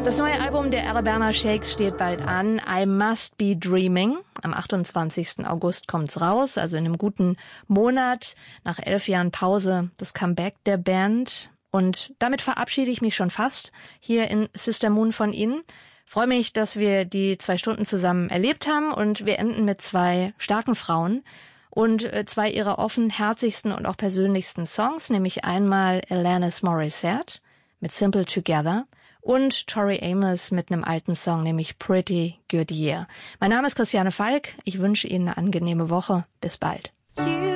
Das neue Album der Alabama Shakes steht bald an. I Must Be Dreaming. Am 28. August kommt's raus, also in einem guten Monat. Nach 11 Jahren Pause das Comeback der Band. Und damit verabschiede ich mich schon fast hier in Sister Moon von Ihnen. Freue mich, dass wir die 2 Stunden zusammen erlebt haben. Und wir enden mit 2 starken Frauen und 2 ihrer offenherzigsten und auch persönlichsten Songs. Nämlich einmal Alanis Morissette mit Simple Together und Tori Amos mit einem alten Song, nämlich Pretty Good Year. Mein Name ist Christiane Falk. Ich wünsche Ihnen eine angenehme Woche. Bis bald.